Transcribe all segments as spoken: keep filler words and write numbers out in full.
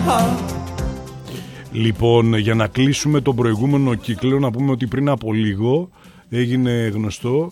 Λοιπόν, για να κλείσουμε τον προηγούμενο κύκλο, να πούμε ότι πριν από λίγο έγινε γνωστό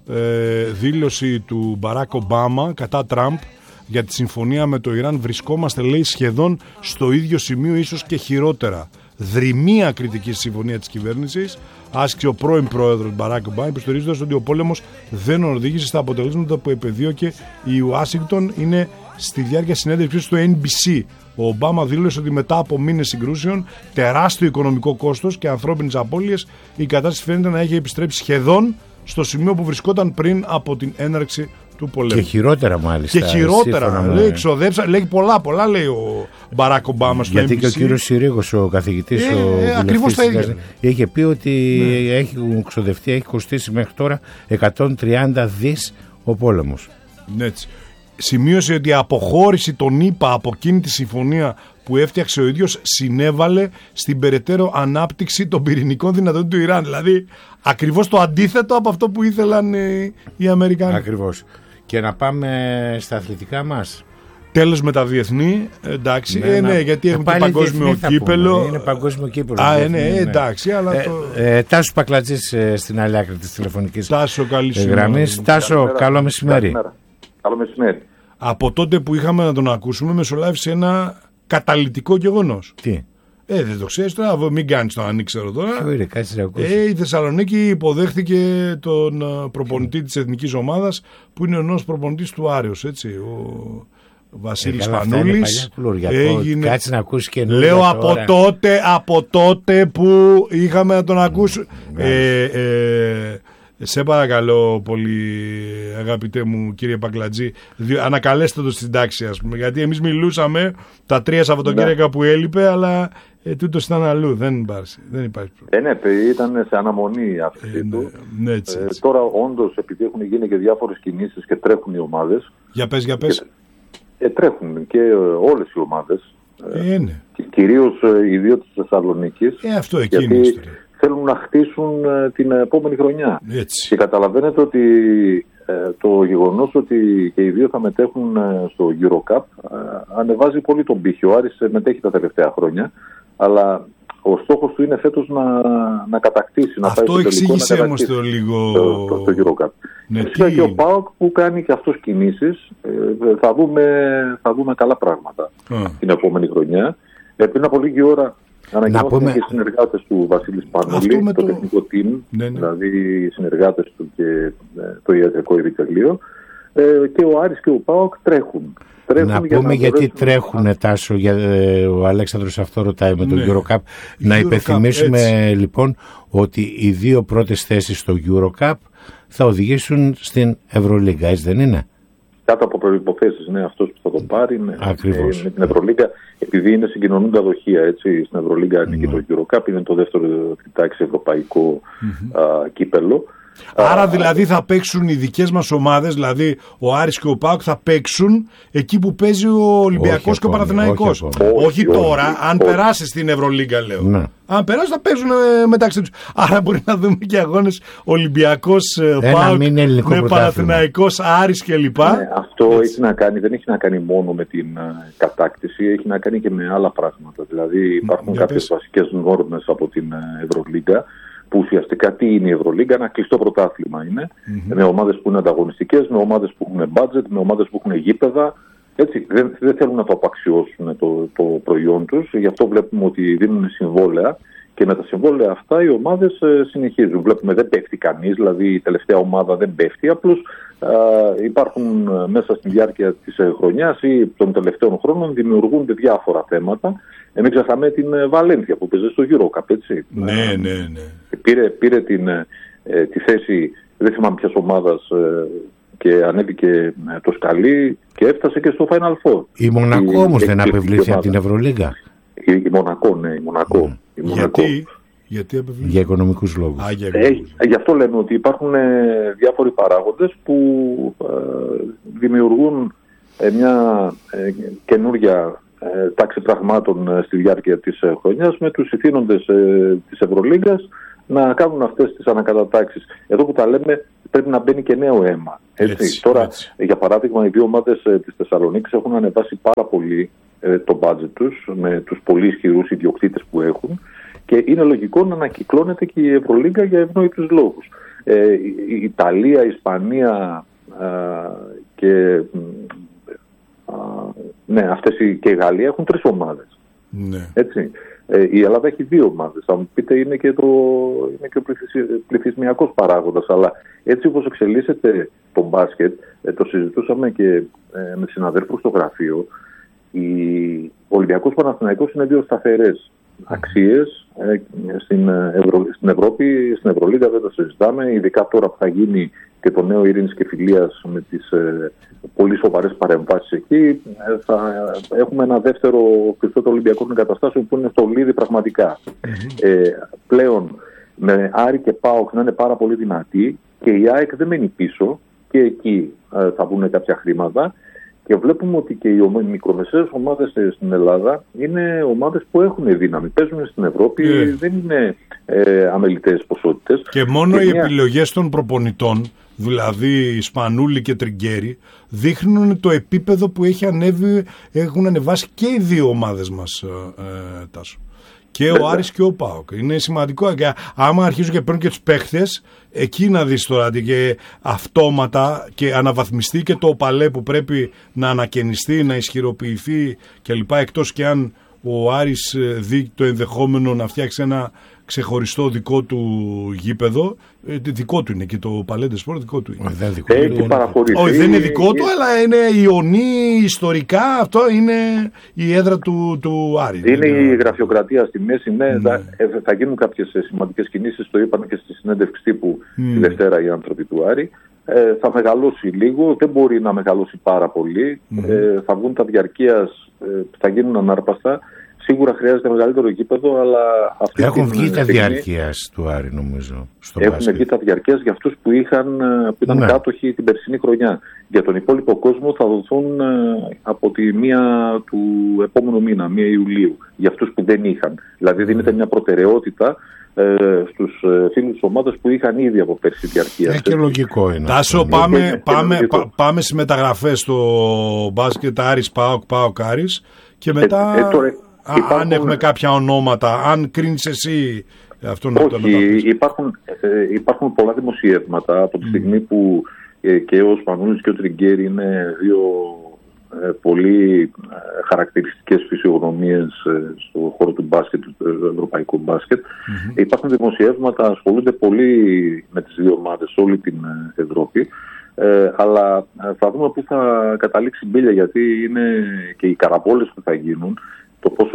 ε, δήλωση του Μπαράκ Ομπάμα κατά Τραμπ για τη συμφωνία με το Ιράν. Βρισκόμαστε, λέει, σχεδόν στο ίδιο σημείο, ίσως και χειρότερα. Δρυμία κριτική στη συμφωνία της κυβέρνησης άσκησε ο πρώην πρόεδρος Μπαράκ Ομπάμα, υποστηρίζοντας ότι ο πόλεμος δεν οδήγησε στα αποτελέσματα που επεδίωκε η Ουάσιγκτον. Είναι στη διάρκεια συνέντευξης στο Εν Μπι Σι. Ο Ομπάμα δήλωσε ότι μετά από μήνες συγκρούσεων, τεράστιο οικονομικό κόστος και ανθρώπινες απώλειες, η κατάσταση φαίνεται να έχει επιστρέψει σχεδόν στο σημείο που βρισκόταν πριν από την έναρξη του πολέμου. Και χειρότερα μάλιστα. Και χειρότερα. Λέει, ξοδέψα, λέει πολλά, πολλά λέει ο Μπαράκ Ομπάμα στο Γιατί Εν Μπι Σι. Και ο κύριος Συρίγος, ο καθηγητής, ε, ο ε, ακριβώς τα ίδια. Είχε πει ότι ναι. έχει ξοδευτεί, έχει κοστίσει μέχρι τώρα εκατόν τριάντα δις ο πόλεμος. Ναι, έτσι. Σημείωσε ότι η αποχώρηση των ΗΠΑ από εκείνη τη συμφωνία που έφτιαξε ο ίδιος συνέβαλε στην περαιτέρω ανάπτυξη των πυρηνικών δυνατοτήτων του Ιράν. Δηλαδή ακριβώς το αντίθετο από αυτό που ήθελαν οι Αμερικάνοι. Ακριβώς. Και να πάμε στα αθλητικά μας. Τέλος με τα διεθνή, εντάξει, ναι, ε, ναι, να... γιατί έχουμε και παγκόσμιο κύπελο. Είναι παγκόσμιο κύπελο. Α, διεθνή, ναι, ναι, εντάξει, αλλά ε, το... Ε, Τάσος Πακλατζής ε, στην άλλη άκρη της τηλεφωνικής Τάσο, καλή γραμμής. Τάσο, Καλημέρα. καλό μεσημέρι. Καλημέρα. Καλό μεσημέρι. Από τότε που είχαμε να τον ακούσουμε, μεσολάβησε ένα καταλυτικό γεγονός. Τι? Ε, δεν το ξέρεις τώρα, μην κάνεις τον ανήξερο τώρα. Ποιο είναι, κάτσε να ακούσεις. Ε, η Θεσσαλονίκη υποδέχθηκε τον προπονητή της εθνικής ομάδας, που είναι ο νέος προπονητής του Άρεος, έτσι, ο Βασίλης ε, Πανούλης. Έγινε... Κάτσε να ακούσεις και λέω από τώρα. τότε, από τότε που είχαμε να τον ακούσουμε. Ε, ε, σε παρακαλώ πολύ, αγαπητέ μου κύριε Πακλατζή, ανακαλέστε το στην τάξη, ας πούμε, γιατί εμείς μιλούσαμε τα τρία Σαββατοκύριακα ναι. που έλειπε, αλλά ε, τούτος ήταν αλλού, δεν υπάρχει, δεν υπάρχει πρόβλημα. Ε, ναι, ήταν σε αναμονή η αύξηση ε, του. Ναι, έτσι, έτσι. Ε, τώρα όντως, επειδή έχουν γίνει και διάφορες κινήσεις και τρέχουν οι ομάδες. Για πες, για πες. Και, ε, τρέχουν και ε, όλες οι ομάδες. Ε, ναι. Και κυρίως ε, οι δύο της Θεσσαλονίκης. Ε, αυτό εκείνη θέλουν να χτίσουν ε, την επόμενη χρονιά. Έτσι. Και καταλαβαίνετε ότι ε, το γεγονός ότι και οι δύο θα μετέχουν ε, στο EuroCup ε, ανεβάζει πολύ τον πύχη. Ο Άρης μετέχει τα τελευταία χρόνια, αλλά ο στόχος του είναι φέτος να, να κατακτήσει. Αυτό να πάει εξήγησε όμως το λίγο... Το, το, το EuroCup. Ναι, φυσικά τι... και ο ΠΑΟΚ που κάνει και αυτός κινήσεις, ε, θα, δούμε, θα δούμε καλά πράγματα ah. την επόμενη χρονιά. Ε, πριν από λίγη ώρα ανακοινώθηκαν πούμε... και οι συνεργάτες του Βασίλη Πανούλη, το, το τεχνικό team, ναι, ναι. δηλαδή οι συνεργάτες του και ε, το ιατρικό επιτελείο, ε, και ο Άρης και ο ΠΑΟΚ τρέχουν. τρέχουν να πούμε να γιατί τρέχουν, να... Τάσο, για, ε, ο Αλέξανδρος αυτό ρωτάει με το ναι. EuroCup. Να Euro υπενθυμίσουμε έτσι. Λοιπόν ότι οι δύο πρώτες θέσεις στο EuroCup θα οδηγήσουν στην Ευρωλίγκα, έτσι δεν είναι? Κάτω από προϋποθέσεις, ναι, αυτός που θα το πάρει με, Ακριβώς. με την Ευρωλίγκα, επειδή είναι συγκοινωνούντα δοχεία, έτσι, στην Ευρωλίγκα ανήκει mm. το EuroCup, είναι το δεύτερο τάξη ευρωπαϊκό mm-hmm. α, κύπελο. Άρα δηλαδή θα παίξουν οι δικές μας ομάδες, δηλαδή ο Άρης και ο ΠΑΟΚ θα παίξουν εκεί που παίζει ο Ολυμπιακός και ο Παναθηναϊκός. Όχι, όχι, όχι τώρα, όχι, αν όχι. περάσει στην Ευρωλίγκα λέω. Ναι. Αν περάσει θα παίζουν μεταξύ τους. Άρα μπορεί να δούμε και αγώνες Ολυμπιακός, ΠΑΟΚ με Παναθηναϊκός, Άρης κλπ. Ναι, αυτό έχει να κάνει, δεν έχει να κάνει μόνο με την uh, κατάκτηση, έχει να κάνει και με άλλα πράγματα. Δηλαδή υπάρχουν Για κάποιες πες. βασικές νόρμες από την uh, Ευρωλίγκα, που ουσιαστικά τι είναι η Ευρωλίγκα, ένα κλειστό πρωτάθλημα είναι, mm-hmm. με ομάδες που είναι ανταγωνιστικές, με ομάδες που έχουν budget, με ομάδες που έχουν γήπεδα. Έτσι, δεν, δεν θέλουν να το απαξιώσουν το, το προϊόν τους, γι' αυτό βλέπουμε ότι δίνουν συμβόλαια και με τα συμβόλαια αυτά οι ομάδες ε, συνεχίζουν. Βλέπουμε δεν πέφτει κανείς, δηλαδή η τελευταία ομάδα δεν πέφτει, απλώς ε, υπάρχουν ε, μέσα στη διάρκεια της ε, χρονιάς ή των τελευταίων χρόνων δημιουργούνται διάφορα θέματα. Ε, μην ξεχνάμε την ε, Βαλένθια που παίζει στο EuroCup, έτσι. Ναι, ναι, ναι. Πήρε, πήρε την, ε, τη θέση, δεν θυμάμαι ποιας ομάδας, ε, και ανέβηκε ε, το σκαλί και έφτασε και στο Final Four. Η Μονακό όμως δεν απευλήθη από την Ευρωλίγκα. Η, η Μονακό, ναι, η Μονακό. Mm. Η Μονακό. Γιατί, γιατί απευλήθη? Για οικονομικούς λόγους. Α, για ε, γι' αυτό λέμε ότι υπάρχουν ε, διάφοροι παράγοντες που ε, δημιουργούν ε, μια ε, καινούρια ε, τάξη πραγμάτων ε, στη διάρκεια της ε, χρονιάς με τους ηθήνοντες ε, της Ευρωλίγκας να κάνουν αυτές τις ανακατατάξεις. Εδώ που τα λέμε πρέπει να μπαίνει και νέο αίμα. Έτσι. Έτσι, Τώρα, έτσι. για παράδειγμα, οι δύο ομάδες ε, της Θεσσαλονίκης έχουν ανεβάσει πάρα πολύ ε, το budget τους με τους πολύ ισχυρούς ιδιοκτήτες που έχουν και είναι λογικό να ανακυκλώνεται και η Ευρωλίγκα για ευνόητους λόγους. Ε, η Ιταλία, η Ισπανία ε, και ε, ναι, αυτές οι, και η Γαλλία έχουν τρεις ομάδες. Ναι. Έτσι. Ε, η Ελλάδα έχει δύο ομάδες. Θα μου πείτε είναι και, το, είναι και ο πληθυσμιακός παράγοντας, αλλά έτσι όπως εξελίσσεται το μπάσκετ, ε, το συζητούσαμε και ε, με συναδέλφους στο γραφείο, ο Ολυμπιακός Παναθηναϊκός είναι δύο σταθερές αξίες ε, στην, Ευρω... στην Ευρώπη, στην Ευρωλίγα δεν το συζητάμε, ειδικά τώρα που θα γίνει και το νέο ειρήνης και φιλίας με τις ε, πολύ σοβαρές παρεμβάσεις εκεί, ε, θα έχουμε ένα δεύτερο κρυφτό των Ολυμπιακών εγκαταστάσεων που είναι στο Λίδι πραγματικά. Mm-hmm. Ε, πλέον με Άρη και ΠΑΟΚ να είναι πάρα πολύ δυνατοί και η ΑΕΚ δεν μένει πίσω και εκεί ε, θα βγουν κάποια χρήματα. Και βλέπουμε ότι και οι μικρομεσαίες ομάδες στην Ελλάδα είναι ομάδες που έχουν δύναμη. Παίζουν στην Ευρώπη, yeah. δεν είναι ε, αμεληταίες ποσότητες. Και μόνο και οι μια... επιλογές των προπονητών, δηλαδή Σπανούλη και Τριγκέρι, δείχνουν το επίπεδο που έχει ανέβει, έχουν ανεβάσει και οι δύο ομάδες μας, ε, Τάσο. Και ο Άρης και ο ΠΑΟΚ. Είναι σημαντικό. Και άμα αρχίζουν και παίρνουν και τους παίχτες, εκεί να δεις τώρα και αυτόματα και αναβαθμιστεί και το παλέ που πρέπει να ανακαινιστεί, να ισχυροποιηθεί κλπ. Εκτός και αν ο Άρης δει το ενδεχόμενο να φτιάξει ένα ξεχωριστό δικό του γήπεδο. Δικό του είναι και το Παλέντε Σπορ, δικό του είναι. Δεν, δικό έχει παραχωρήσει. Όχι, δεν είναι δικό του, αλλά είναι ιονή ιστορικά. Αυτό είναι η έδρα του, του Άρη. Είναι η γραφειοκρατία στη μέση. Ναι, ναι. Θα, θα γίνουν κάποιες σημαντικές κινήσεις. Το είπαν και στη συνέντευξη τύπου mm. τη Δευτέρα οι άνθρωποι του Άρη. Ε, θα μεγαλώσει λίγο, δεν μπορεί να μεγαλώσει πάρα πολύ. Mm. Ε, θα βγουν τα διαρκείας, ε, θα γίνουν ανάρπαστα. Σίγουρα χρειάζεται μεγαλύτερο γήπεδο, αλλά αυτή έχουν βγει τα διαρκείας του Άρη, νομίζω. Στο έχουν μπάσκετ. βγει τα διαρκείας για αυτούς που, είχαν, που ήταν ναι. κάτοχοι την περσινή χρονιά. Για τον υπόλοιπο κόσμο θα δοθούν από τη μία του επόμενου μήνα, μία Ιουλίου, για αυτούς που δεν είχαν. Δηλαδή δίνεται μια προτεραιότητα ε, στους φίλους της ομάδας που είχαν ήδη από πέρσι διαρκείας. Ε, και λογικό είναι. Τάσο, πάμε, πάμε, πά, πάμε στις μεταγραφές στο μπάσκετ Άρης, ΠΑΟΚ, ΠΑΟΚ Άρης και μετά... Ε, ε, τώρα... Υπάρχουν... Αν έχουμε κάποια ονόματα, αν κρίνεις εσύ αυτό να Όχι, το μεταφέρεις. Υπάρχουν, ε, υπάρχουν πολλά δημοσιεύματα από τη mm. στιγμή που ε, και ο Σπανούλης και ο Τριγκέρι είναι δύο ε, πολύ ε, χαρακτηριστικές φυσιογνωμίες ε, στον χώρο του μπάσκετ, του ευρωπαϊκού μπάσκετ. Mm-hmm. Ε, υπάρχουν δημοσιεύματα, ασχολούνται πολύ με τις δύο ομάδες σε όλη την Ευρώπη. Ε, αλλά θα δούμε πού θα καταλήξει η μπίλια, γιατί είναι και οι καραμπόλες που θα γίνουν. Το πόσο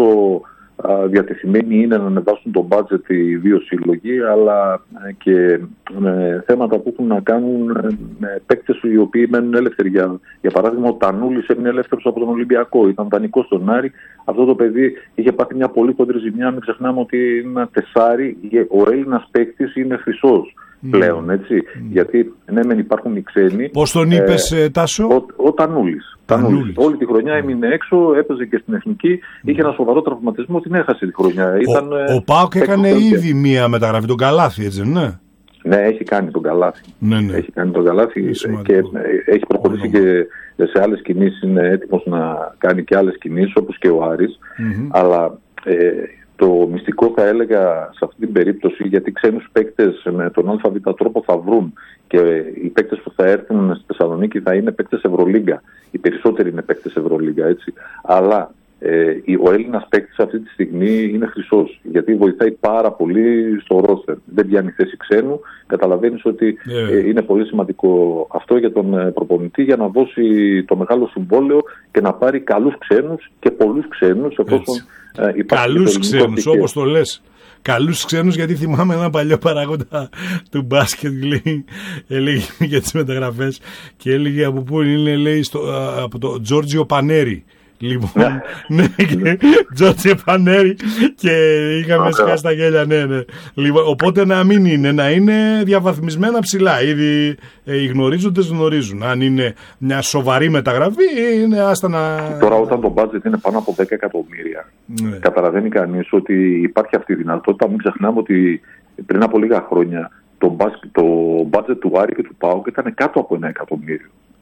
α, διατεθειμένοι είναι να ανεβάσουν το μπάτζετ οι δύο σύλλογοι, αλλά και με θέματα που έχουν να κάνουν με παίκτες οι οποίοι μένουν ελεύθεροι. Για, για παράδειγμα, ο Τανούλης έμεινε ελεύθερος από τον Ολυμπιακό, ήταν δανεικός στον Άρη. Αυτό το παιδί είχε πάθει μια πολύ κοντρή ζημιά. Μην ξεχνάμε ότι είναι ένα τεσάρι. Ο Έλληνας παίκτης είναι χρυσός πλέον, έτσι. Mm. Γιατί ναι, μεν υπάρχουν οι ξένοι. Πώς τον είπες, ε, Τάσο? Ο, ο Τανούλης. Τανούλης. Όλη τη χρονιά έμεινε έξω, έπαιζε και στην εθνική. Mm. Είχε ένα σοβαρό τραυματισμό, την έχασε τη χρονιά. Ο, Ήταν, ο ΠΑΟΚ έκανε ήδη μία μεταγραφή, τον Καλάθι, έτσι, ναι. Ναι, έχει κάνει τον Καλάθι. Ναι, ναι. Έχει κάνει τον Καλάθι και έχει προχωρήσει και σε άλλες κινήσεις. Είναι έτοιμος να κάνει και άλλες κινήσεις, όπως και ο Άρης. Mm-hmm. Αλλά ε, το μυστικό θα έλεγα σε αυτή την περίπτωση, γιατί ξένους παίκτες με τον ΑΒ τρόπο θα βρουν και οι παίκτες που θα έρθουν στη Θεσσαλονίκη θα είναι παίκτες Ευρωλίγκα. Οι περισσότεροι είναι παίκτες Ευρωλίγκα, έτσι. Αλλά ε, ο Έλληνας παίκτης αυτή τη στιγμή είναι χρυσός, γιατί βοηθάει πάρα πολύ στο ρόστερ. Δεν πιάνει θέση ξένου. Καταλαβαίνεις ότι yeah. ε, είναι πολύ σημαντικό αυτό για τον ε, προπονητή, για να δώσει το μεγάλο συμβόλαιο και να πάρει καλούς ξένους και πολλούς ξένους, εφόσον ε, καλούς ξένους, όπως το λες. Καλούς ξένους, γιατί θυμάμαι ένα παλιό παράγοντα του μπάσκετ, λέει, έλεγε για τις μεταγραφές και έλεγε από πού είναι, λέει, στο, από το Τζόρτζιο Πανέρι. Λοιπόν, ναι, και Τζόρτζιο Πανέρι και είχαμε σκάσει τα γέλια, ναι, ναι. Λοιπόν, οπότε να μην είναι, να είναι διαβαθμισμένα ψηλά. Ήδη ε, οι γνωρίζοντες γνωρίζουν. Αν είναι μια σοβαρή μεταγραφή, είναι άστα να... Τώρα όταν το budget είναι πάνω από δέκα εκατομμύρια, ναι. Καταλαβαίνει κανείς ότι υπάρχει αυτή η δυνατότητα. Μην ξεχνάμε ότι πριν από λίγα χρόνια το budget, το budget του Άρη και του ΠΑΟΚ ήταν κάτω από ένα εκατομμύριο.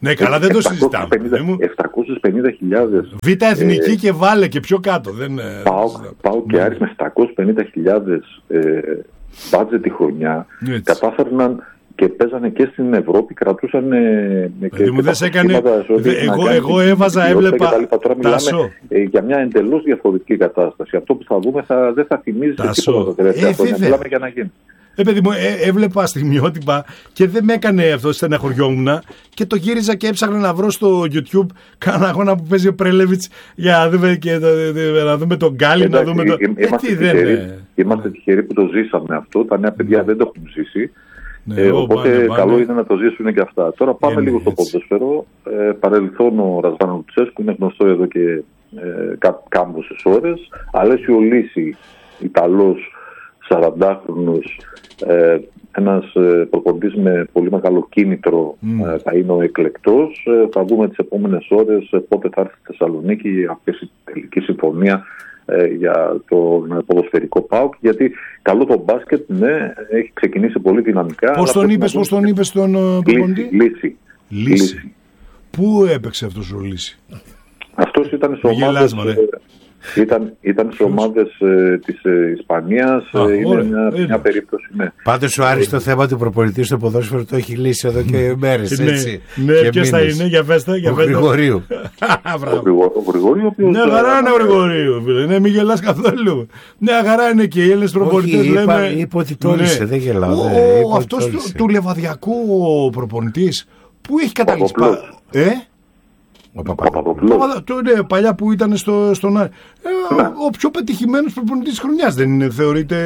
Ναι, καλά, δεν το συζητάμε. επτακόσιες πενήντα χιλιάδες. Β' εθνική ε, και βάλε και πιο κάτω. Δεν, πάω και Άρης με επτακόσιες πενήντα χιλιάδες μπάτζετ τη χρονιά. Έτσι. Κατάφερναν και παίζανε και στην Ευρώπη, κρατούσαν και, και μου δεν έκανε, δε, εγώ, εγώ έβαζα, έβλεπα τώρα μιλάμε ε, για μια εντελώς διαφορετική κατάσταση. Αυτό που θα δούμε θα, δεν θα θυμίζει τίποτα τα τελευταία χρόνια. Μιλάμε για να γίνει. Ε, παιδί μου, ε, έβλεπα στιγμιότυπα και δεν με έκανε αυτό, στεναχωριόμουν και το γύριζα και έψαχνα να βρω στο YouTube κάνα αγώνα που παίζει ο Πρέλεβιτς για να δούμε, και, να δούμε τον Γκάλι, να δούμε το... Είμαστε, ε, τυχεροί, δεν... είμαστε τυχεροί που το ζήσαμε αυτό, τα νέα παιδιά δεν το έχουν ζήσει. Ναι, ε, οπότε πάνε, καλό πάνε. Είναι να το ζήσουν και αυτά. Τώρα πάμε είναι, λίγο στο ποδόσφαιρο. Ε, παρελθόν ο Ρασβάν Λουτσέσκου είναι γνωστό εδώ και ε, κά, κάμποσες ώρες. Αλέσιο Λύση, Ιταλός, σαραντάχρονος, ε, ένας ε, προπονητής με πολύ μεγάλο κίνητρο, mm. ε, θα είναι ο εκλεκτός. Ε, θα δούμε τις επόμενες ώρες ε, πότε θα έρθει στη Θεσσαλονίκη αυτή η τελική συμφωνία ε, για το ποδοσφαιρικό ΠΑΟΚ, γιατί καλό το μπάσκετ, ναι, έχει ξεκινήσει πολύ δυναμικά. Πώς τον είπες, πώς τον είπες τον προπονητή? Λύση. Λύση. Πού έπαιξε αυτός ο Λύση? Αυτός ήταν σε ομάδες... Ήταν, ήταν σε ομάδες ε, της ε, Ισπανίας. Α, είναι ωραία, μια, μια περίπτωση. Ναι. Πάντως ο Άρης το θέμα του προπονητή στο ποδόσφαιρο το έχει λύσει εδώ και μέρες. Έτσι, ναι, ναι, ποιος θα είναι, για πέστε. Ο Γρηγορίου. Ο Γρηγορίου. Ναι, αγαρά είναι ο Γρηγορίου. Ναι, μην γελάς καθόλου. Ναι, αγαρά είναι και οι Έλληνες προπονητές. Είπε ότι τόλισε, δεν γελάω. Αυτός του Λεβαδιακού ο προπονητής που έχει καταλήξει. Ε? Ο Παπαδοπουλός. Ναι, παλιά που ήταν στο, στον Άρη. Ε, ναι. Ο πιο πετυχημένος προπονητής της χρονιάς δεν είναι, θεωρείται,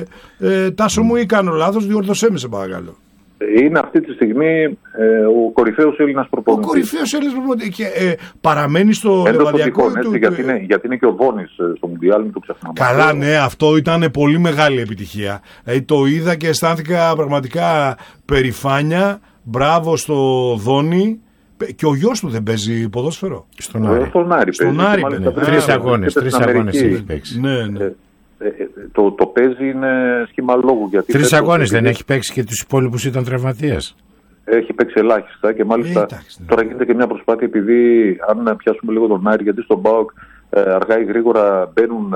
ε, Τάσο μου, ή κάνω λάθος? Διορθωσέ με, σε παρακαλώ. Είναι αυτή τη στιγμή ε, ο κορυφαίος Έλληνας προπονητής. Ο κορυφαίος Έλληνας προπονητής. Και ε, παραμένει στο Λεβαδιακό. Έτσι, γιατί, είναι, γιατί είναι και ο Βόνης στο Μουντιάλ, μην το ξεχνάμε. Καλά, ναι, αυτό ήταν πολύ μεγάλη επιτυχία. Ε, το είδα και αισθάνθηκα πραγματικά περηφάνεια. Μπράβο στο Βόνη. Και ο γιος του δεν παίζει ποδόσφαιρο? Στον Άρη. Στον Άρη Στον Άρη παίζει. Ναι. Τρεις αγώνες, τρεις αγώνες έχει παίξει. Ναι, ναι. Ε, ε, το, το παίζει είναι σχήμα λόγου. Γιατί τρεις αγώνες δεν έχει παίξει και τους υπόλοιπους ήταν τραυματίας? Έχει παίξει ελάχιστα και μάλιστα ε, ναι. Τώρα γίνεται και μια προσπάθεια, επειδή αν πιάσουμε λίγο τον Άρη, γιατί στον ΠΑΟΚ ε, αργά ή γρήγορα μπαίνουν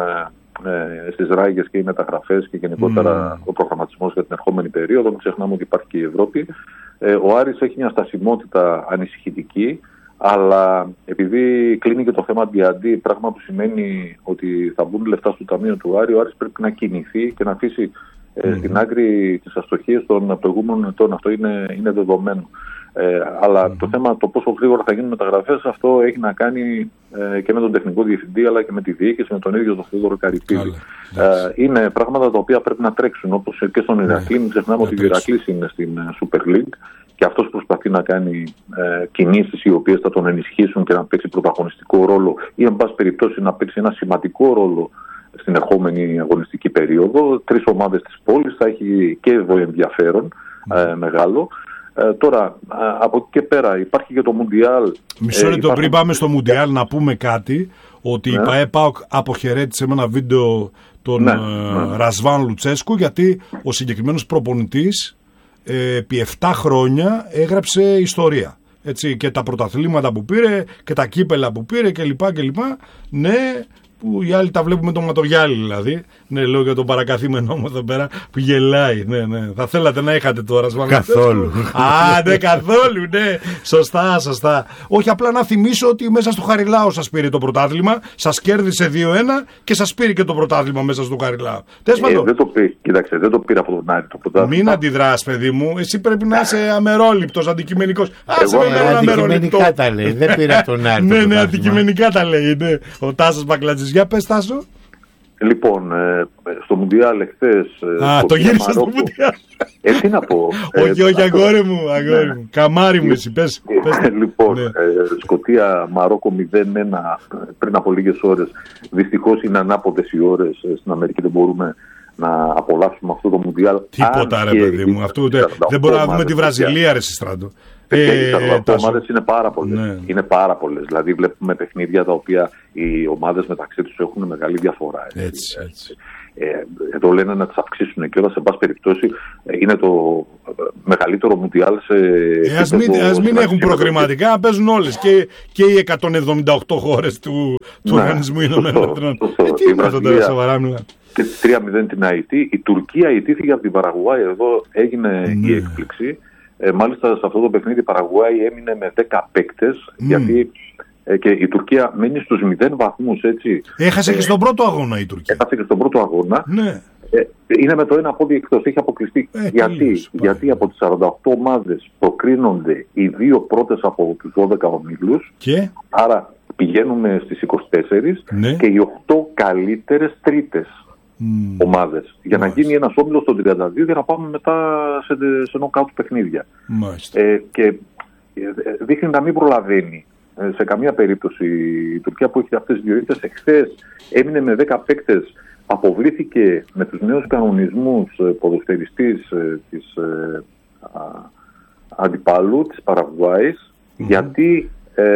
ε, στις ράγες και οι μεταγραφές και γενικότερα mm. ο προγραμματισμός για την ερχόμενη περίοδο. Μην ξεχνάμε ότι υπάρχει και η Ευρώπη. Ε, ο Άρης έχει μια στασιμότητα ανησυχητική, αλλά επειδή κλείνει και το θέμα ντι εν ντι, πράγμα που σημαίνει ότι θα μπουν λεφτά στο ταμείο του Άρη, ο Άρης πρέπει να κινηθεί και να αφήσει ε, mm. στην άκρη τις αστοχίες των προηγούμενων ετών. Αυτό είναι, είναι δεδομένο. Ε, αλλά mm. το θέμα το πόσο γρήγορα θα γίνουν μεταγραφές, αυτό έχει να κάνει ε, και με τον τεχνικό διευθυντή, αλλά και με τη διοίκηση, με τον ίδιο τον Θεόδωρο Καρυπίδη. Ε, είναι πράγματα τα οποία πρέπει να τρέξουν, όπως και στον Ηρακλή. Μην ξεχνάμε ότι ο Ηρακλής είναι στην Super League και αυτός προσπαθεί να κάνει ε, κινήσεις οι οποίες θα τον ενισχύσουν και να παίξει πρωταγωνιστικό ρόλο ή εν πάση περιπτώσει να παίξει ένα σημαντικό ρόλο στην ερχόμενη αγωνιστική περίοδο. Τρεις ομάδες της πόλης, θα έχει και εδώ ενδιαφέρον ε, μεγάλο. Ε, τώρα, από εκεί και πέρα υπάρχει και το Μουντιάλ. Μισό λεπτό, ε, πριν πάμε στο Μουντιάλ, να πούμε κάτι, ότι ναι. η ΠΑΕ ΠΑΟΚ αποχαιρέτησε με ένα βίντεο τον ναι, ναι. Ρασβάν Λουτσέσκου, γιατί ο συγκεκριμένος προπονητής ε, επί επτά χρόνια έγραψε ιστορία. Έτσι, και τα πρωταθλήματα που πήρε και τα κύπελα που πήρε κλπ. κλπ. Ναι, που οι άλλοι τα βλέπουμε το ματογιάλι δηλαδή. Ναι, λέω για τον παρακαθήμενό μου εδώ πέρα που γελάει. Ναι, ναι. Θα θέλατε να είχατε τώρα Ρασβάν. Καθόλου. Α, ναι, καθόλου, ναι. Σωστά, σωστά. Όχι, απλά να θυμίσω ότι μέσα στο Χαριλάο σας πήρε το πρωτάθλημα, σας κέρδισε δύο ένα και σας πήρε και το πρωτάθλημα μέσα στο Χαριλάο. Ε, δεν το πήρε, κοίταξε, δεν το πήρε από τον Άρη το πρωτάθλημα. Μην αντιδράς, παιδί μου. Εσύ πρέπει να είσαι αμερόληπτος, αντικειμενικός. Άσε με ένα αμερόληπτο. Αντικειμενικά τα λέει. Δεν πήρε από τον Άρη. Ναι, ναι, αντικειμενικά τα λέει. Ο Τάσος Μπακλατζής. Για πες, Τάσο. Λοιπόν, ε, στο Μουντιάλ εχθές... Α, το γύρισα στο Μουντιάλ. Ε, τι να πω. Όχι, όχι, αγόρι μου, αγόρι μου. Καμάρι μου εσύ, πες. Λοιπόν, Σκωτία, Μαρόκο μηδέν ένα πριν από λίγες ώρες. Δυστυχώς είναι ανάποδες οι ώρες. Στην Αμερική δεν μπορούμε να απολαύσουμε αυτό το Μουντιάλ. Τίποτα ρε παιδί μου. Δεν μπορούμε να δούμε τη Βραζιλία ρε Στράτο. Ε, οι σαράντα ομάδες είναι πάρα πολλές. Ναι. Είναι πάρα πολλές. Δηλαδή βλέπουμε παιχνίδια τα οποία οι ομάδες μεταξύ τους έχουν μεγάλη διαφορά. Έτσι, έτσι, έτσι. Ε, εδώ λένε να τις αυξήσουν και όλα. Σε πάση περιπτώσει είναι το μεγαλύτερο μουντιάλ σε. Ε, ας μην, ας μην έχουν προκριματικά, να παίζουν όλες. Και, και οι εκατόν εβδομήντα οκτώ χώρες του, του ναι, Οργανισμού Ηνωμένων Εθνών. Ε, τι είναι αυτό τώρα, σοβαρά μιλά. Και τρία μηδέν την Αϊτή. Η Τουρκία ιτήθηκε από την Παραγουάη. Εδώ έγινε ναι. η έκπληξη. Ε, μάλιστα σε αυτό το παιχνίδι η Παραγουάη έμεινε με δέκα παίκτες. Mm. Γιατί ε, και η Τουρκία μένει στους μηδέν βαθμούς, έτσι. Έχασε ε, και στον πρώτο αγώνα η Τουρκία. Έχασε και στον πρώτο αγώνα. Ναι. Ε, είναι με το ένα πόδι εκτός, έχει αποκλειστεί. Ε, γιατί, τέλος, γιατί από τις σαράντα οκτώ ομάδες προκρίνονται οι δύο πρώτες από τους δώδεκα ομίλους. Και? Άρα πηγαίνουμε στις είκοσι τέσσερις ναι. και οι οκτώ καλύτερες τρίτες mm. ομάδες. Για Μάλιστα. να γίνει ένας όμιλος των τριάντα δύο για να πάμε μετά σε, σε νοκάουτ παιχνίδια. Ε, και δείχνει να μην προλαβαίνει σε καμία περίπτωση η Τουρκία που έχει αυτές τις δύο ήττες. Εχθές έμεινε με δέκα παίκτες. Αποβλήθηκε με τους νέους κανονισμούς ποδοσφαιριστής ε, της ε, α, αντιπάλου της Παραγουάης mm-hmm. γιατί ε,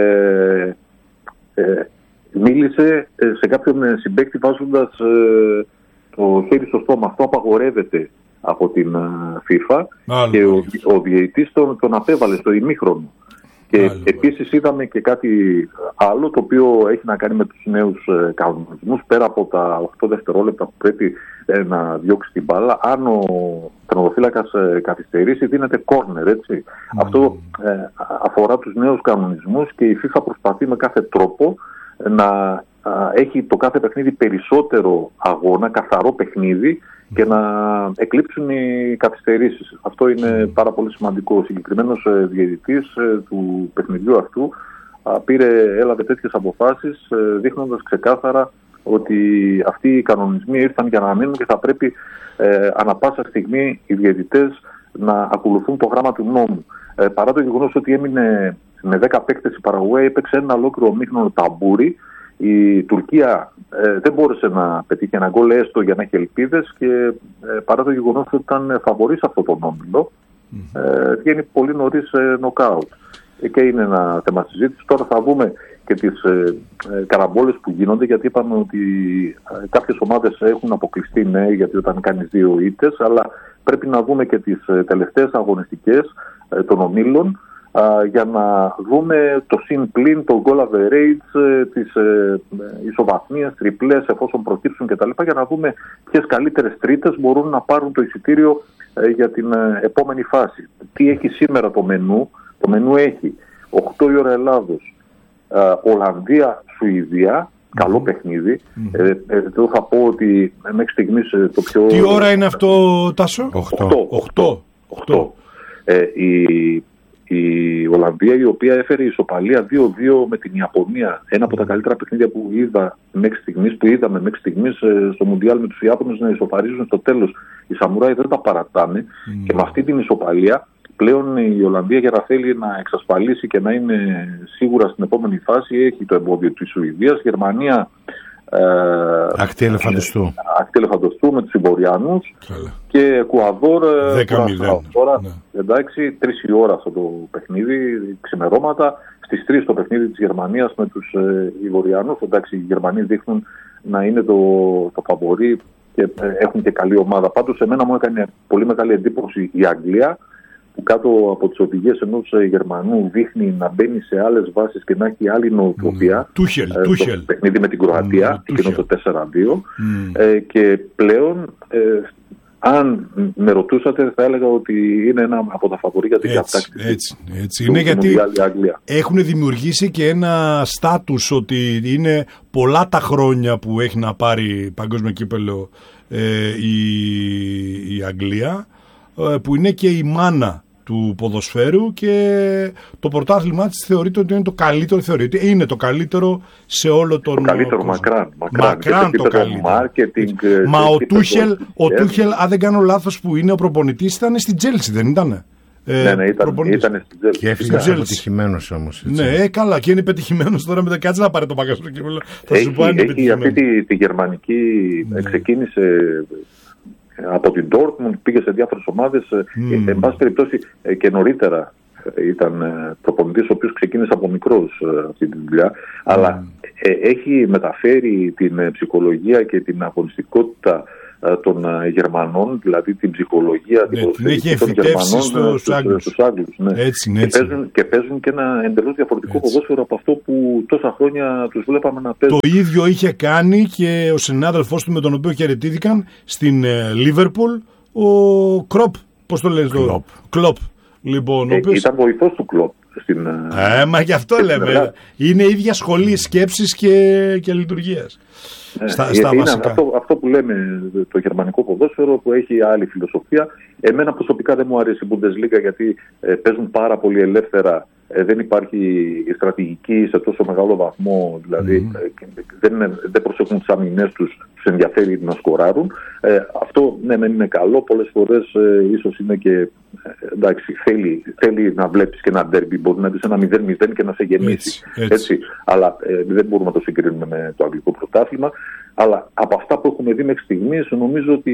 ε, μίλησε σε κάποιον συμπαίκτη βάζοντας ε, το χέρι στο στόμα. Αυτό απαγορεύεται από την FIFA Άλλο, και ο, ο διαιτητής τον, τον απέβαλε στο ημίχρονο. Και Άλλο, επίσης είδαμε και κάτι άλλο το οποίο έχει να κάνει με τους νέους ε, κανονισμούς. Πέρα από τα οκτώ δευτερόλεπτα που πρέπει ε, να διώξει την μπάλα, αν ο τερματοφύλακας ε, καθυστερήσει δίνεται κόρνερ, έτσι. Mm. Αυτό ε, αφορά τους νέους κανονισμούς και η FIFA προσπαθεί με κάθε τρόπο να α, έχει το κάθε παιχνίδι περισσότερο αγώνα, καθαρό παιχνίδι και να εκλείψουν οι καθυστερήσεις. Αυτό είναι πάρα πολύ σημαντικό. Ο συγκεκριμένος ε, διαιτητής ε, του παιχνιδιού αυτού α, πήρε, έλαβε τέτοιες αποφάσεις ε, δείχνοντας ξεκάθαρα ότι αυτοί οι κανονισμοί ήρθαν για να μείνουν και θα πρέπει ε, ανα πάσα στιγμή οι διαιτητές να ακολουθούν το γράμμα του νόμου. Ε, παρά το γεγονός ότι έμεινε με δέκα παίκτες η Παραγουάη, έπαιξε ένα ολόκληρο μήχρονο ταμπούρι. Η Τουρκία ε, δεν μπόρεσε να πετύχει ένα γκολ έστω για να έχει ελπίδες και ε, παρά το γεγονός ότι ήταν φαβορί σε αυτόν τον όμιλο, mm-hmm. ε, βγαίνει πολύ νωρίς ε, νοκάουτ. Ε, και είναι ένα θέμα συζήτηση. Τώρα θα δούμε και τις ε, ε, καραμπόλες που γίνονται, γιατί είπαμε ότι ε, κάποιες ομάδες έχουν αποκλειστεί, ναι, γιατί όταν κάνεις δύο ήττες, αλλά πρέπει να δούμε και τις ε, τελευταίες αγωνιστικές ε, των ομίλων, Uh, για να δούμε το συν πλήν, το goal average, ε, τις ε, ισοβαθμίες, τριπλές εφόσον προκύψουν κτλ. Για να δούμε ποιες καλύτερες τρίτες μπορούν να πάρουν το εισιτήριο ε, για την ε, επόμενη φάση. Τι έχει σήμερα το μενού? Το μενού έχει οκτώ η ώρα Ελλάδος, ε, Ολλανδία, Σουηδία, mm. καλό παιχνίδι. Mm. Ε, ε, εδώ θα πω ότι μέχρι στιγμής ε, το πιο... Τι ώρα είναι αυτό, Τάσο? οκτώ. Ε, η Η Ολλανδία, η οποία έφερε ισοπαλία δύο δύο με την Ιαπωνία, ένα από τα καλύτερα παιχνίδια που, είδα μέχρι στιγμής, που είδαμε μέχρι στιγμής στο Μουντιάλ, με τους Ιάπωνες να ισοπαρίζουν στο τέλος. Οι Σαμουράι δεν τα παρατάνε mm. και με αυτή την ισοπαλία πλέον η Ολλανδία, για να θέλει να εξασφαλίσει και να είναι σίγουρα στην επόμενη φάση, έχει το εμπόδιο της Σουηδίας. Γερμανία, ακτή ελεφαντοστού. Ακτή ελεφαντοστού με τους Ιμποριανούς και Εκουαδόρ δέκα μηδέν. Τώρα, ναι. εντάξει, τρεις η ώρα αυτό το παιχνίδι, ξημερώματα. Στις τρεις το παιχνίδι της Γερμανίας με τους ε, Ιβοριανούς. Εντάξει, οι Γερμανοί δείχνουν να είναι το, το φαβορί και ε, έχουν και καλή ομάδα. Πάντως, εμένα μου έκανε πολύ μεγάλη εντύπωση η Αγγλία, που κάτω από τις οδηγίες ενός Γερμανού δείχνει να μπαίνει σε άλλες βάσεις και να έχει άλλη νοοτροπία. Mm. Τούχελ, ε, Τούχελ. Το παιχνίδι με την Κροατία, mm. εκείνο το τέσσερα δύο. Mm. Ε, και πλέον, ε, αν με ρωτούσατε, θα έλεγα ότι είναι ένα από τα φαβορί για την κατάκτηση. Έτσι, έτσι. Είναι γιατί έχουν δημιουργήσει και ένα στάτους ότι είναι πολλά τα χρόνια που έχει να πάρει παγκόσμιο κύπελλο ε, η, η Αγγλία, ε, που είναι και η μάνα του ποδοσφαίρου και το πρωτάθλημά της θεωρείται ότι είναι το καλύτερο, θεωρείται, είναι το καλύτερο σε όλο τον το καλύτερο κόσμο. μακράν, μακράν, μακράν το καλύτερο. Marketing, μα ο Τούχελ, ο Τούχελ, αν δεν κάνω λάθος, που είναι ο προπονητής, ήταν στην Chelsea, δεν ήτανε? Ε, ναι, ναι, ήταν, ήταν στην Chelsea. Και έφυγε αποτυχημένος όμως. Έτσι. Ναι, καλά, και είναι πετυχημένος τώρα, με τα κάτσε να πάρει το παγκόσμιο κύπελλο. Θα έχει, σου πω αν είναι έχει αυτή τη, τη γερμανική, ναι. ξεκίνησε από την Dortmund, πήγε σε διάφορες ομάδες, mm. εν πάση περιπτώσει και νωρίτερα ήταν προπονητής, ο οποίος ξεκίνησε από μικρός αυτή τη δουλειά, mm. αλλά ε, έχει μεταφέρει την ψυχολογία και την αγωνιστικότητα των Γερμανών, δηλαδή την ψυχολογία ναι, την την των Γερμανών στους Άγγλους. Στους Άγγλους ναι. Έτσι, και, έτσι. παίζουν, και παίζουν και ένα εντελώς διαφορετικό έτσι. Ποδόσφαιρο από αυτό που τόσα χρόνια τους βλέπαμε να παίζουν. Το ίδιο είχε κάνει και ο συνάδελφός του με τον οποίο χαιρετήθηκαν στην Λίβερπουλ, ο Κροπ. Πώς το λες το Κλοπ. Λοιπόν, ε, οποίος... Ήταν βοηθός του Κλοπ. Στην, ε, μα γι' αυτό λέμε. Είναι ίδια σχολή σκέψης και, και λειτουργίας. Ε, στα, στα είναι βασικά. Αυτό, αυτό που λέμε το γερμανικό ποδόσφαιρο που έχει άλλη φιλοσοφία. Εμένα προσωπικά δεν μου αρέσει η Bundesliga γιατί ε, παίζουν πάρα πολύ ελεύθερα. Ε, δεν υπάρχει στρατηγική σε τόσο μεγάλο βαθμό, δηλαδή mm. ε, δεν, δεν προσέχουν τις αμυνές τους, τους ενδιαφέρει να σκοράρουν. Ε, αυτό ναι, δεν είναι καλό, πολλές φορές ε, ίσως είναι και ε, εντάξει, θέλει, θέλει να βλέπεις και ένα ντέρμπι, μπορεί να δεις ένα μηδέν μηδέν και να σε γεμίσει. Έτσι, έτσι. έτσι. Αλλά ε, δεν μπορούμε να το συγκρίνουμε με το αγγλικό πρωτάθλημα. Αλλά από αυτά που έχουμε δει μέχρι στιγμής, νομίζω ότι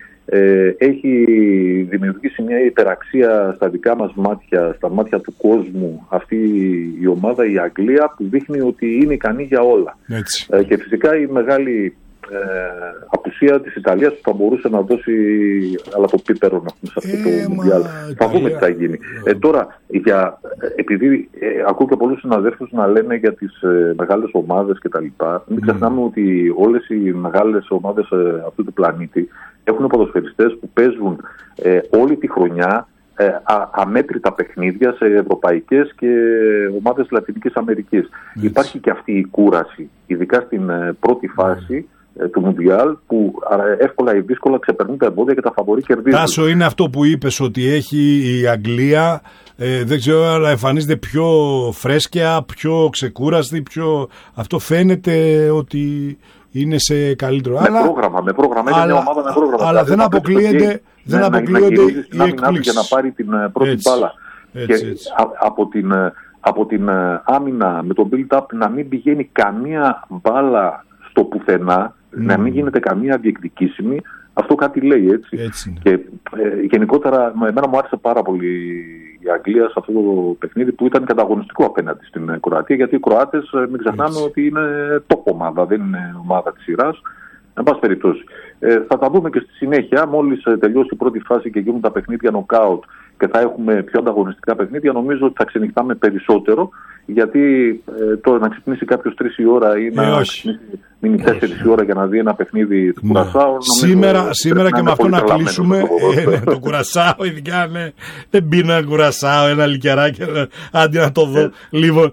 ε, έχει δημιουργήσει μια υπεραξία στα δικά μας μάτια, στα μάτια του κόσμου, αυτή η ομάδα, η Αγγλία, που δείχνει ότι είναι ικανή για όλα. Ε, και φυσικά η μεγάλη ε, απουσία της Ιταλίας που θα μπορούσε να δώσει αλλά το πίπερο σε αυτό το ε, Μουντιάλ. Θα δούμε τι θα γίνει. Ε, τώρα, για, επειδή ε, ακούω και πολλούς συναδέλφους να λένε για τις ε, μεγάλες ομάδες κτλ. Μην ξεχνάμε mm. ότι όλες οι μεγάλες ομάδες ε, αυτού του πλανήτη έχουν ποδοσφαιριστές που παίζουν ε, όλη τη χρονιά ε, α, αμέτρητα παιχνίδια σε ευρωπαϊκές και ομάδες Λατινικής Αμερικής. Mm. Υπάρχει και αυτή η κούραση, ειδικά στην ε, πρώτη φάση mm. του Μουντιάλ, που εύκολα ή δύσκολα ξεπερνούν τα εμπόδια και τα φαβορί κερδίζουν. Τάσο, είναι αυτό που είπες ότι έχει η Αγγλία, ε, δεν ξέρω, αλλά εμφανίζεται πιο φρέσκια, πιο ξεκούραστη, πιο... αυτό φαίνεται ότι είναι σε καλύτερο. Με αλλά... πρόγραμμα, με πρόγραμμα, είναι αλλά... μια ομάδα με πρόγραμμα. Αλλά δεν αποκλείεται, δεν ναι, αποκλείεται η έκπληξη. Για να πάρει την πρώτη έτσι, μπάλα. Έτσι, και έτσι. Α, από την, από την άμυνα με το build-up να μην πηγαίνει καμία μπάλα στο πουθενά, mm. να μην γίνεται καμία διεκδικήσιμη, αυτό κάτι λέει, έτσι. έτσι και ε, γενικότερα, εμένα μου άρεσε πάρα πολύ η Αγγλία σε αυτό το παιχνίδι που ήταν καταγωνιστικό απέναντι στην Κροατία, γιατί οι Κροάτες, μην ξεχνάμε έτσι. Ότι είναι top ομάδα, δεν είναι ομάδα της σειράς. Εν πάση περιπτώσει. Ε, θα τα δούμε και στη συνέχεια, μόλις τελειώσει η πρώτη φάση και γίνουν τα παιχνίδια νοκάουτ και θα έχουμε πιο ανταγωνιστικά παιχνίδια, νομίζω ότι θα ξενυχτάμε περισσότερο, γιατί ε, τώρα να ξυπνήσει κάποιος τρεις η ώρα ή να ε, ξυπνήσει μείνει τέσσερις η ώρα για να δει ένα παιχνίδι του ναι. Κουρασάου. Σήμερα, σήμερα και με αυτό να κλείσουμε το, ε, ναι, το Κουρασάου, ειδικά ναι, δεν πίνω ένα Κουρασάου, ένα λικεράκι, αντί να το δω. Ε. Λοιπόν,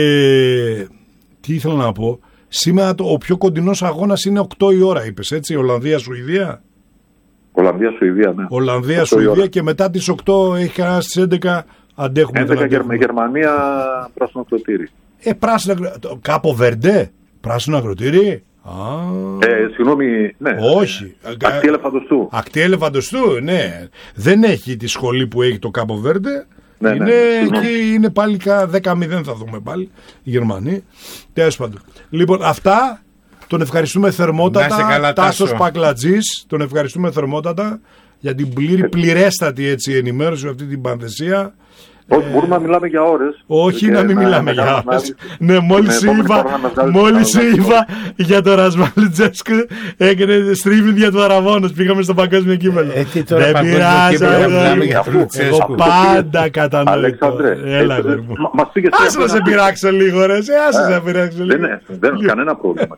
ε, τι ήθελα να πω. Σήμερα το, ο πιο κοντινός αγώνας είναι οκτώ η ώρα, είπες, έτσι, Ολλανδία-Σουηδία. Ολλανδία-Σουηδία, ναι. Ολλανδία-Σουηδία και μετά τις οκτώ έχει κανένα στις έντεκα αντέχουμε. έντεκα Γερ, Γερμανία, πράσινο ακροτήρι. Ε, πράσινο ακροτήρι. Κάπο Βερντέ, πράσινο ακροτήρι. Ε, συγγνώμη, ναι. Όχι. Ακτή Ελεφαντοστού. Ακτή Ελεφαντοστού, ναι. Δεν έχει τη σχολή που έχει το Κάπο Βερντέ. Ναι, είναι, ναι, εκεί είναι πάλι δέκα μηδέν θα δούμε πάλι οι Γερμανοί. Τέλος πάντων. Λοιπόν, αυτά. Τον ευχαριστούμε θερμότατα. Τάσος Πακλατζής. Τον ευχαριστούμε θερμότατα για την πλήρη, πληρέστατη έτσι, ενημέρωση σε αυτή την πανδεσία. Όχι, μπορούμε να μιλάμε για ώρες. Όχι να μην μιλάμε για ώρες. Ναι, μόλις είπα, μόλις είπα για το Ρασμαλιτζέσκου έκανε streaming για το Αραβώνος. Πήγαμε στο παγκόσμιο κύπελλο. Δεν πειράζει. Εγώ πάντα κατανοητό. Αλέξανδρε, άσε να σε πειράξω λίγο ρε. Άσε να πειράξω λίγο. Δεν είναι κανένα πρόβλημα.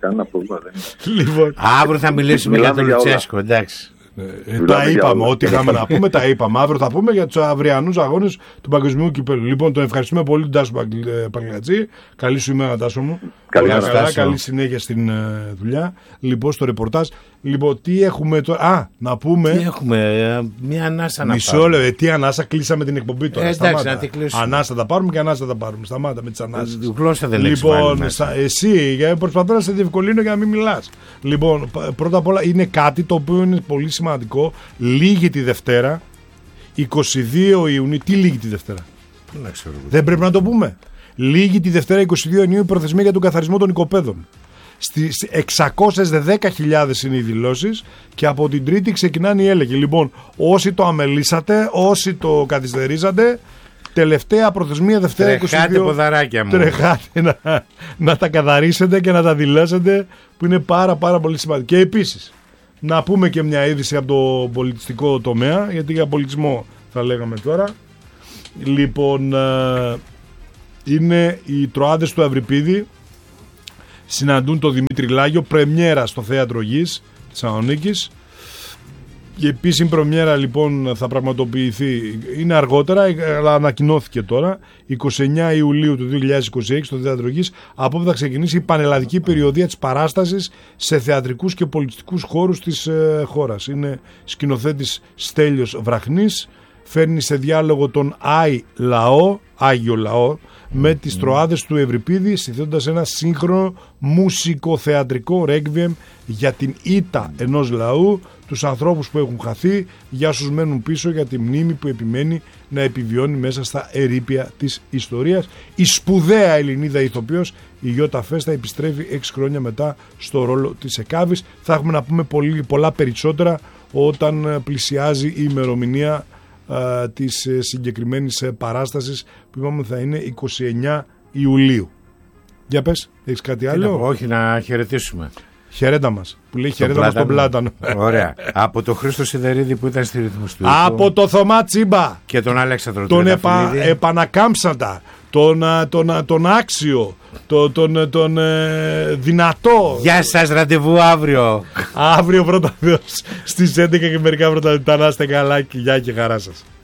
Αύριο θα μιλήσουμε για τον Λουτσέσκο, εντάξει. Ε, τα είπαμε, ό,τι είχαμε να πούμε, τα είπαμε. Αύριο θα πούμε για τους αυριανούς αγώνες του παγκοσμίου κυπέλλου. Λοιπόν, τον ευχαριστούμε πολύ τον Τάσο Πακλατζή. Καλή σου ημέρα, Τάσο μου. Καλή, καλά, καλά, καλή συνέχεια στην uh, δουλειά. Λοιπόν, στο ρεπορτάζ. Λοιπόν, τι έχουμε τώρα. Α, να πούμε. Τι έχουμε, μια ανάσα να Μισό πάρουμε. Μισό τι ανάσα, κλείσαμε την εκπομπή τώρα. Ε, εντάξει, να την κλείσουμε. Ανάσα τα πάρουμε και ανάσα τα πάρουμε. Σταμάτα με τις ανάσες. Γλώσσα δεν έχεις λοιπόν, εσύ, προσπαθώ να σε διευκολύνω για να μην μιλάς. Λοιπόν, πρώτα απ' όλα είναι κάτι το οποίο είναι πολύ σημαντικό. Λίγη τη Δευτέρα, είκοσι δύο Ιουνίου. Τι λίγη τη Δευτέρα? Δεν ξέρω. Δεν πρέπει να το πούμε. Λίγη τη Δευτέρα, είκοσι δύο Ιουνίου, η προθεσμία για τον καθαρισμό των οικοπαίδων. Στις εξακόσιες δέκα χιλιάδες είναι οι δηλώσεις και από την Τρίτη ξεκινάνε οι έλεγχοι. Λοιπόν, όσοι το αμελήσατε, όσοι το καθυστερήσατε, τελευταία προθεσμία Δευτέρα είκοσι δύο. Τρεχάτε ποδαράκια μου. Τρεχάτε να, να τα καθαρίσετε και να τα δηλώσετε, που είναι πάρα πάρα πολύ σημαντικό. Και επίσης, Να πούμε και μια είδηση από το πολιτιστικό τομέα, γιατί για πολιτισμό θα λέγαμε τώρα. Λοιπόν, είναι οι Τροάδες του Ευρυπίδη, συναντούν τον Δημήτρη Λάγιο, πρεμιέρα στο Θέατρο Γης της Θεσσαλονίκης. Η επίσημη πρεμιέρα λοιπόν θα πραγματοποιηθεί, είναι αργότερα, αλλά ανακοινώθηκε τώρα, εικοστή ενάτη Ιουλίου του δύο χιλιάδες είκοσι έξι στο Θέατρο Γης, από όπου θα ξεκινήσει η πανελλαδική περιοδία της παράστασης σε θεατρικούς και πολιτιστικούς χώρους της ε, χώρας. Είναι σκηνοθέτης Στέλιος Βραχνής, φέρνει σε διάλογο τον Άι Λαό, Άγιο Λαό, με τις Τροάδες του Ευρυπίδη, συνθέτοντας ένα σύγχρονο μουσικοθεατρικό ρέκβιεμ για την ήττα ενός λαού, τους ανθρώπους που έχουν χαθεί, για όσους μένουν πίσω, για τη μνήμη που επιμένει να επιβιώνει μέσα στα ερείπια της ιστορίας. Η σπουδαία Ελληνίδα ηθοποιός, η Γιώτα Φέστα, επιστρέφει έξι χρόνια μετά στο ρόλο της Εκάβης. Θα έχουμε να πούμε πολύ, πολλά περισσότερα όταν πλησιάζει η ημερομηνία Uh, της uh, συγκεκριμένης uh, παράστασης που είπαμε θα είναι εικοστή ενάτη Ιουλίου. Για πες, έχεις κάτι άλλο? Να πω, όχι, να χαιρετήσουμε. Χαιρέτα μας, που λέει χαιρέτα μας τον Πλάτανο. Ωραία. Από τον Χρήστο Σιδερίδη που ήταν στη ρυθμός του. Από το Θωμά Τσίμπα. Και τον Αλέξανδρο τον επα, επανακάμψαντα, τον, τον, τον άξιο, τον, τον, τον ε, δυνατό. Γεια σας, ραντεβού αύριο. Αύριο πρώτα Θεός στις έντεκα και μερικά πρώτα λεπτά. Να είστε καλά και γεια και χαρά σας.